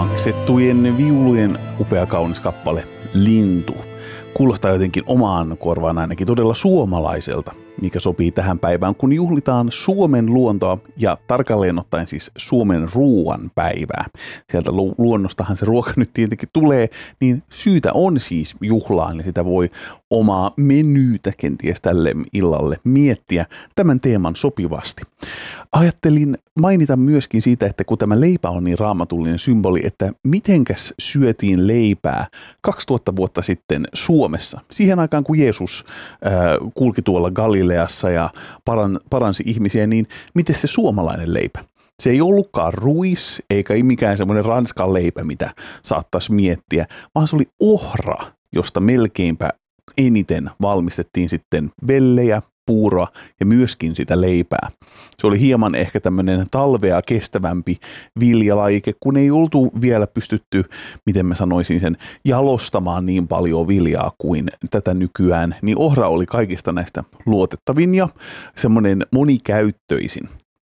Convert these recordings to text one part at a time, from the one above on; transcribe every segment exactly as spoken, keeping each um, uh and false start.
maksettujen viulujen upea kaunis kappale Lintu. Kuulostaa jotenkin omaan korvaan ainakin todella suomalaiselta, mikä sopii tähän päivään, kun juhlitaan Suomen luontoa ja tarkalleen ottaen siis Suomen ruoan päivää. Sieltä lu- luonnostahan se ruoka nyt tietenkin tulee, niin syytä on siis juhlaan ja sitä voi omaa menyytä kenties tälle illalle miettiä tämän teeman sopivasti. Ajattelin mainita myöskin siitä, että kun tämä leipä on niin raamatullinen symboli, että mitenkäs syötiin leipää kaksituhatta vuotta sitten Suomessa. Siihen aikaan, kun Jeesus äh, kulki tuolla Galileassa ja paran, paransi ihmisiä, niin miten se suomalainen leipä? Se ei ollutkaan ruis eikä mikään semmoinen ranskan leipä, mitä saattaisi miettiä, vaan se oli ohra, josta melkeinpä eniten valmistettiin sitten vellejä, puuroa ja myöskin sitä leipää. Se oli hieman ehkä tämmöinen talvea kestävämpi viljalajike, kun ei oltu vielä pystytty, miten mä sanoisin sen, jalostamaan niin paljon viljaa kuin tätä nykyään, niin ohra oli kaikista näistä luotettavin ja semmoinen monikäyttöisin.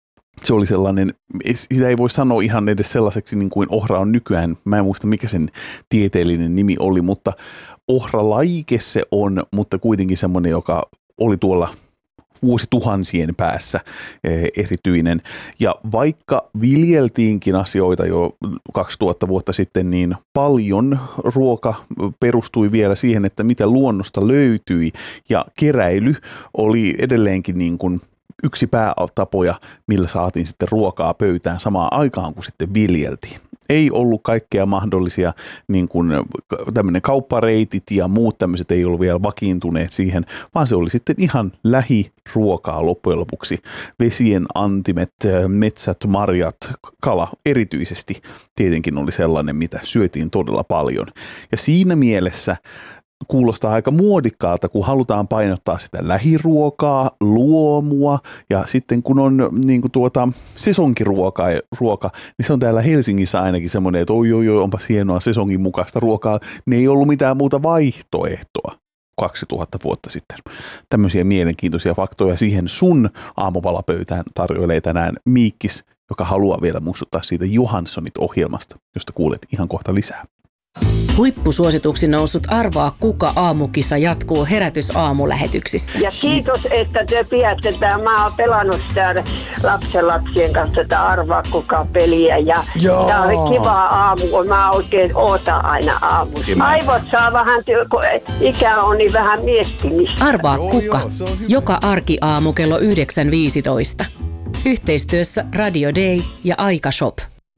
Se oli sellainen, sitä ei voi sanoa ihan edes sellaiseksi niin kuin ohra on nykyään. Mä en muista mikä sen tieteellinen nimi oli, mutta ohralajike se on, mutta kuitenkin semmoinen, joka oli tuolla vuosituhansien päässä erityinen. Ja vaikka viljeltiinkin asioita jo kaksituhatta vuotta sitten, niin paljon ruoka perustui vielä siihen, että mitä luonnosta löytyi. Ja keräily oli edelleenkin niin kuin yksi päätapoja, millä saatiin sitten ruokaa pöytään samaan aikaan, kun sitten viljeltiin. Ei ollut kaikkea mahdollisia, niin kuin tämmöinen kauppareitit ja muut tämmöiset ei ollut vielä vakiintuneet siihen, vaan se oli sitten ihan lähiruokaa loppujen lopuksi. Vesien antimet, metsät, marjat, kala erityisesti tietenkin oli sellainen, mitä syötiin todella paljon. Ja siinä mielessä kuulostaa aika muodikkaalta, kun halutaan painottaa sitä lähiruokaa, luomua ja sitten kun on niin kuin tuota sesonkiruoka, ruoka, niin se on täällä Helsingissä ainakin semmoinen, että oi oi oi, onpas hienoa sesongin mukaista ruokaa. Ne ei ollut mitään muuta vaihtoehtoa kaksituhatta vuotta sitten. Tämmöisiä mielenkiintoisia faktoja siihen sun aamupalapöytään tarjoilee tänään Miikkis, joka haluaa vielä muistuttaa siitä Johanssonit-ohjelmasta, josta kuulet ihan kohta lisää. Huippusuosituksi noussut Arvaa kuka -aamukisa jatkuu Herätys-aamulähetyksissä. Ja kiitos, että te pidätte tämän. Mä oon pelannut sitä lapsenlapsien kanssa tätä Arvaa kuka -peliä. Ja tää oli kiva aamu, kun mä oikein ootan aina aamussa. Aivot saa vähän, kun ikä on niin vähän miettimistä. Arvaa kuka. Joka arkiaamu kello yhdeksän viisitoista. Yhteistyössä Radio Day ja Aikashop.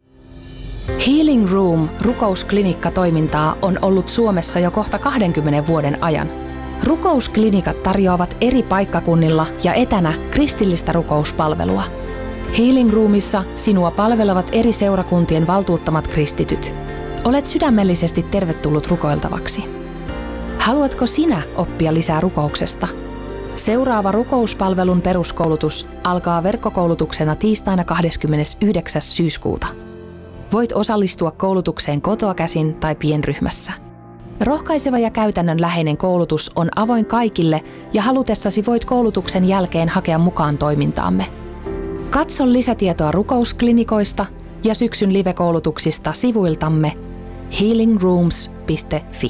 Healing Room rukousklinikka-toimintaa on ollut Suomessa jo kohta kahdenkymmenen vuoden ajan. Rukousklinikat tarjoavat eri paikkakunnilla ja etänä kristillistä rukouspalvelua. Healing Roomissa sinua palvelevat eri seurakuntien valtuuttamat kristityt. Olet sydämellisesti tervetullut rukoiltavaksi. Haluatko sinä oppia lisää rukouksesta? Seuraava rukouspalvelun peruskoulutus alkaa verkkokoulutuksena tiistaina kahdeskymmenesyhdeksäs syyskuuta. Voit osallistua koulutukseen kotoa käsin tai pienryhmässä. Rohkaiseva ja käytännönläheinen koulutus on avoin kaikille ja halutessasi voit koulutuksen jälkeen hakea mukaan toimintaamme. Katso lisätietoa rukousklinikoista ja syksyn live-koulutuksista sivuiltamme healing rooms piste fi.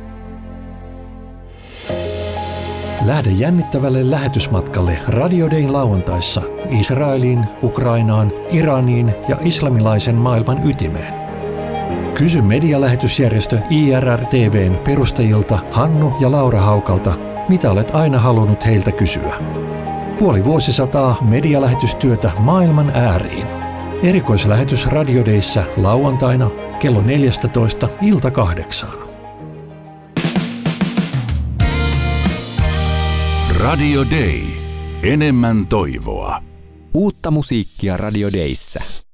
Lähde jännittävälle lähetysmatkalle Radio Dayn lauantaissa Israeliin, Ukrainaan, Iraniin ja islamilaisen maailman ytimeen. Kysy medialähetysjärjestö I R R T V:n perustajilta Hannu ja Laura Haukalta, mitä olet aina halunnut heiltä kysyä. Puoli vuosisataa medialähetystyötä maailman ääriin. Erikoislähetys Radio Dayssä lauantaina kello neljätoista ilta kahdeksaan. Radio Day. Enemmän toivoa. Uutta musiikkia Radio Dayssä.